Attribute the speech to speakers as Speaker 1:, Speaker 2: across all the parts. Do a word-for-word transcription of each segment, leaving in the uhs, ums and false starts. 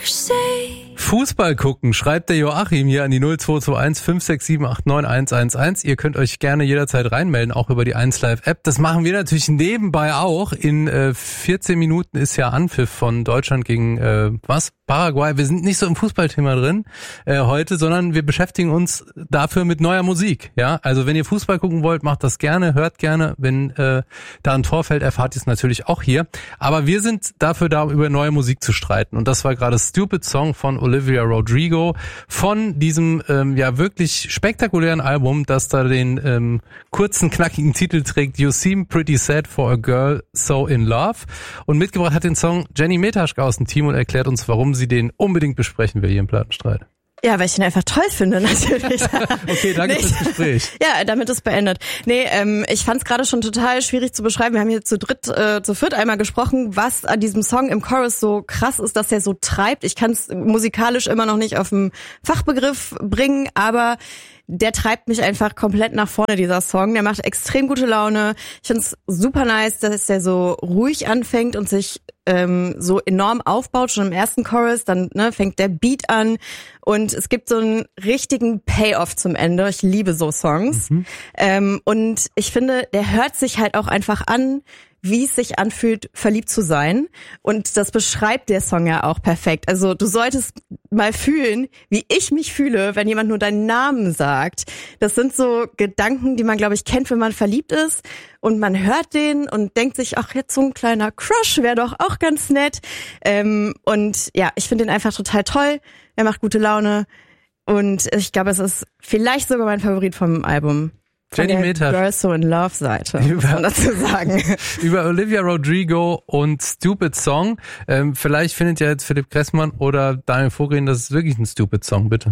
Speaker 1: Fußball gucken, schreibt der Joachim hier an die null zwei zwei eins fünf sechs sieben acht neun eins eins eins. Ihr könnt euch gerne jederzeit reinmelden, auch über die eins Live App. Das machen wir natürlich nebenbei auch. In äh, vierzehn Minuten ist ja Anpfiff von Deutschland gegen, äh, was? Paraguay. Wir sind nicht so im Fußballthema drin äh, heute, sondern wir beschäftigen uns dafür mit neuer Musik. Ja, also wenn ihr Fußball gucken wollt, macht das gerne, hört gerne. Wenn äh, da ein Tor fällt, erfahrt ihr es natürlich auch hier. Aber wir sind dafür da, über neue Musik zu streiten. Und das war gerade Stupid Song von Olivia Rodrigo von diesem ähm, ja wirklich spektakulären Album, das da den ähm, kurzen, knackigen Titel trägt, You Seem Pretty Sad for a Girl So in Love. Und mitgebracht hat den Song Jenny Metaschke aus dem Team und erklärt uns, warum sie den unbedingt besprechen will hier im Plattenstreit.
Speaker 2: Ja, weil ich ihn einfach toll finde, natürlich.
Speaker 1: Okay, danke nee. fürs Gespräch.
Speaker 2: Ja, damit ist beendet. Nee, ähm, ich fand es gerade schon total schwierig zu beschreiben. Wir haben hier zu dritt, äh, zu viert einmal gesprochen, was an diesem Song im Chorus so krass ist, dass der so treibt. Ich kann es musikalisch immer noch nicht auf den Fachbegriff bringen, aber der treibt mich einfach komplett nach vorne, dieser Song. Der macht extrem gute Laune. Ich finde es super nice, dass der so ruhig anfängt und sich ähm, so enorm aufbaut, schon im ersten Chorus. Dann ne, fängt der Beat an und es gibt so einen richtigen Payoff zum Ende. Ich liebe so Songs. Mhm. Ähm, und ich finde, der hört sich halt auch einfach an, wie es sich anfühlt, verliebt zu sein. Und das beschreibt der Song ja auch perfekt. Also du solltest mal fühlen, wie ich mich fühle, wenn jemand nur deinen Namen sagt. Das sind so Gedanken, die man, glaube ich, kennt, wenn man verliebt ist. Und man hört den und denkt sich, ach, jetzt so ein kleiner Crush wäre doch auch ganz nett. Ähm, und ja, ich finde den einfach total toll. Er macht gute Laune. Und ich glaube, es ist vielleicht sogar mein Favorit vom Album.
Speaker 1: Jenny Metaschke.
Speaker 2: Girl So in Love Seite, muss man dazu sagen.
Speaker 1: Über Olivia Rodrigo und Stupid Song. Ähm, vielleicht findet ja jetzt Philipp Kressmann oder Daniel Vogel, das ist wirklich ein Stupid Song, bitte.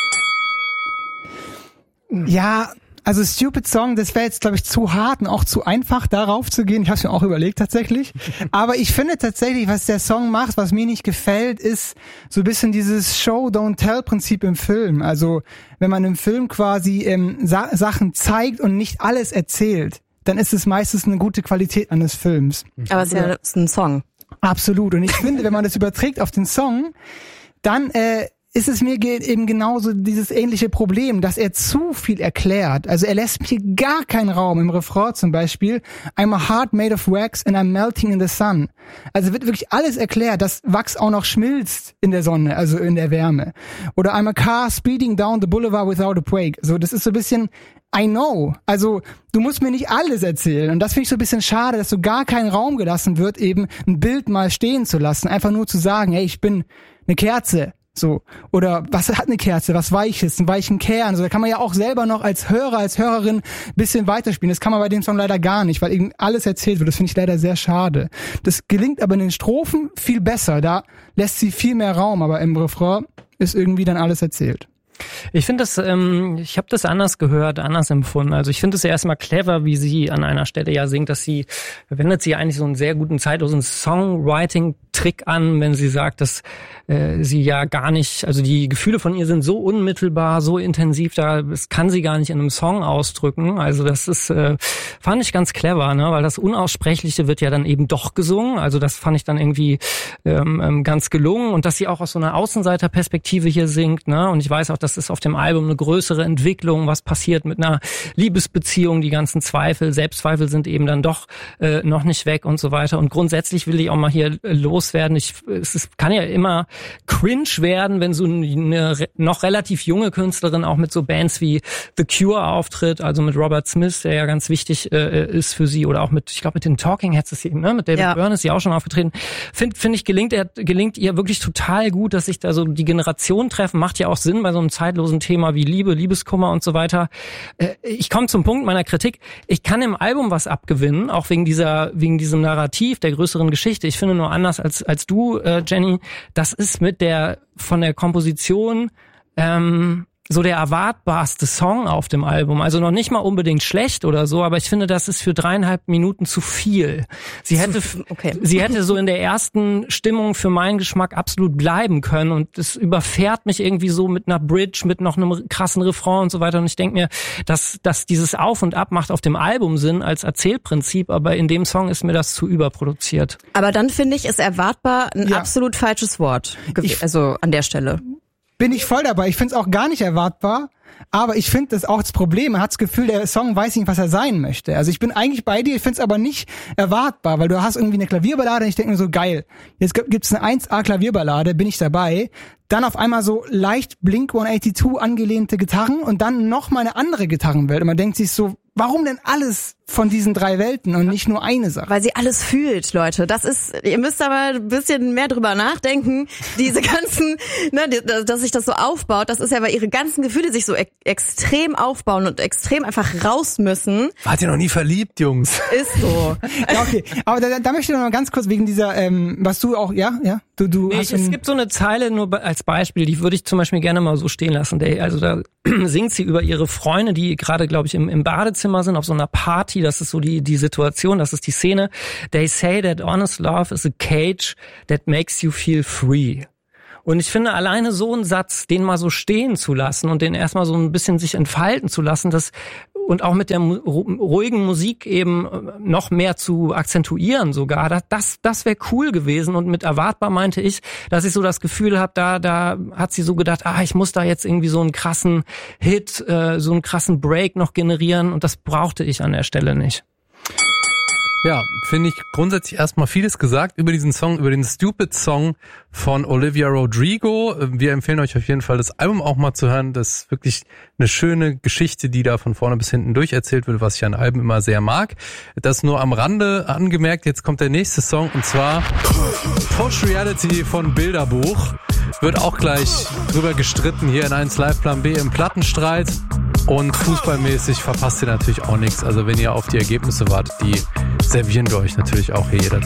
Speaker 3: Ja, also Stupid Song, das wäre jetzt, glaube ich, zu hart und auch zu einfach, darauf zu gehen. Ich habe es mir auch überlegt tatsächlich. Aber ich finde tatsächlich, was der Song macht, was mir nicht gefällt, ist so ein bisschen dieses Show-Don't-Tell-Prinzip im Film. Also wenn man im Film quasi ähm, Sa- Sachen zeigt und nicht alles erzählt, dann ist es meistens eine gute Qualität eines Films.
Speaker 2: Aber es ist ja ist ein Song.
Speaker 3: Absolut. Und ich finde, wenn man das überträgt auf den Song, dann äh, ist es mir ge- eben genauso dieses ähnliche Problem, dass er zu viel erklärt. Also er lässt mir gar keinen Raum. Im Refrain zum Beispiel, I'm a heart made of wax and I'm melting in the sun. Also wird wirklich alles erklärt, dass Wachs auch noch schmilzt in der Sonne, also in der Wärme. Oder I'm a car speeding down the boulevard without a brake. So, das ist so ein bisschen I know. Also du musst mir nicht alles erzählen. Und das finde ich so ein bisschen schade, dass so gar kein Raum gelassen wird, eben ein Bild mal stehen zu lassen. Einfach nur zu sagen, hey, ich bin eine Kerze. So. Oder was hat eine Kerze? Was Weiches? Einen weichen Kern? So, da kann man ja auch selber noch als Hörer, als Hörerin ein bisschen weiterspielen. Das kann man bei dem Song leider gar nicht, weil eben alles erzählt wird. Das finde ich leider sehr schade. Das gelingt aber in den Strophen viel besser. Da lässt sie viel mehr Raum, aber im Refrain ist irgendwie dann alles erzählt.
Speaker 4: Ich finde das, ähm, ich habe das anders gehört, anders empfunden. Also ich finde es ja erstmal clever, wie sie an einer Stelle ja singt, dass sie, wendet sie eigentlich so einen sehr guten, zeitlosen Songwriting-Trick an, wenn sie sagt, dass äh, sie ja gar nicht, also die Gefühle von ihr sind so unmittelbar, so intensiv, da das kann sie gar nicht in einem Song ausdrücken. Also das ist, äh, fand ich ganz clever, ne, weil das Unaussprechliche wird ja dann eben doch gesungen. Also das fand ich dann irgendwie ähm, ganz gelungen und dass sie auch aus so einer Außenseiterperspektive hier singt, ne, und ich weiß auch, das ist auf dem Album eine größere Entwicklung, was passiert mit einer Liebesbeziehung, die ganzen Zweifel, Selbstzweifel sind eben dann doch äh, noch nicht weg und so weiter. Und grundsätzlich will ich auch mal hier äh, loswerden. Ich, es ist, kann ja immer cringe werden, wenn so eine re- noch relativ junge Künstlerin auch mit so Bands wie The Cure auftritt, also mit Robert Smith, der ja ganz wichtig äh, ist für sie, oder auch mit, ich glaube mit den Talking Heads ist sie, ne, mit David ja. Byrne ist sie auch schon aufgetreten. Finde find ich, gelingt, er, gelingt ihr wirklich total gut, dass sich da so die Generationen treffen, macht ja auch Sinn bei so einem zeitlosen Thema wie Liebe, Liebeskummer und so weiter. Ich komme zum Punkt meiner Kritik. Ich kann im Album was abgewinnen, auch wegen dieser, wegen diesem Narrativ der größeren Geschichte. Ich finde nur anders als als du, äh, Jenny. Das ist mit der von der Komposition ähm, so der erwartbarste Song auf dem Album. Also noch nicht mal unbedingt schlecht oder so, aber ich finde, das ist für dreieinhalb Minuten zu viel. Sie hätte,
Speaker 2: okay.
Speaker 4: sie hätte so in der ersten Stimmung für meinen Geschmack absolut bleiben können und es überfährt mich irgendwie so mit einer Bridge, mit noch einem krassen Refrain und so weiter und ich denke mir, dass, dass dieses Auf und Ab macht auf dem Album Sinn als Erzählprinzip, aber in dem Song ist mir das zu überproduziert.
Speaker 2: Aber dann finde ich, ist erwartbar ein
Speaker 3: Ja.
Speaker 2: absolut falsches Wort. Ge-
Speaker 3: Ich-
Speaker 2: also an der Stelle.
Speaker 3: Bin ich voll dabei. Ich finde es auch gar nicht erwartbar. Aber ich finde das auch das Problem. Man hat das Gefühl, der Song weiß nicht, was er sein möchte. Also ich bin eigentlich bei dir, ich finde es aber nicht erwartbar, weil du hast irgendwie eine Klavierballade und ich denke mir so, geil, jetzt gibt's eine eins A Klavierballade, bin ich dabei. Dann auf einmal so leicht Blink hundertzweiundachtzig angelehnte Gitarren und dann noch mal eine andere Gitarrenwelt. Und man denkt sich so, warum denn alles von diesen drei Welten und nicht nur eine Sache?
Speaker 2: Weil sie alles fühlt, Leute. Das ist, ihr müsst aber ein bisschen mehr drüber nachdenken. Diese ganzen, ne, dass sich das so aufbaut, das ist ja, weil ihre ganzen Gefühle sich so e- extrem aufbauen und extrem einfach raus müssen.
Speaker 1: Wart ihr noch nie verliebt, Jungs?
Speaker 2: Ist so.
Speaker 3: Ja, okay. Aber da, da möchte ich noch mal ganz kurz wegen dieser, ähm, was du auch, ja, ja, du, du
Speaker 4: Nee,
Speaker 3: hast
Speaker 4: ich, es
Speaker 3: in-
Speaker 4: gibt so eine Zeile nur be- als Beispiel, die würde ich zum Beispiel gerne mal so stehen lassen. Der, also da singt sie über ihre Freunde, die gerade, glaube ich, im, im Badezimmer sind, auf so einer Party. Das ist so die, die Situation, das ist die Szene. They say that honest love is a cage that makes you feel free. Und ich finde, alleine so einen Satz, den mal so stehen zu lassen und den erstmal so ein bisschen sich entfalten zu lassen, das und auch mit der mu- ruhigen Musik eben noch mehr zu akzentuieren sogar, das das, das wäre cool gewesen. Und mit erwartbar meinte ich, dass ich so das Gefühl habe, da da hat sie so gedacht, ah, ich muss da jetzt irgendwie so einen krassen Hit, äh, so einen krassen Break noch generieren und das brauchte ich an der Stelle nicht.
Speaker 1: Ja, finde ich grundsätzlich erstmal vieles gesagt über diesen Song, über den Stupid Song von Olivia Rodrigo. Wir empfehlen euch auf jeden Fall, das Album auch mal zu hören. Das ist wirklich eine schöne Geschichte, die da von vorne bis hinten durcherzählt wird, was ich an Alben immer sehr mag. Das nur am Rande angemerkt. Jetzt kommt der nächste Song und zwar Push Reality von Bilderbuch. Wird auch gleich drüber gestritten hier in eins Live Plan B im Plattenstreit. Und fußballmäßig verpasst ihr natürlich auch nichts. Also wenn ihr auf die Ergebnisse wartet, die servieren wir euch natürlich auch hier jederzeit.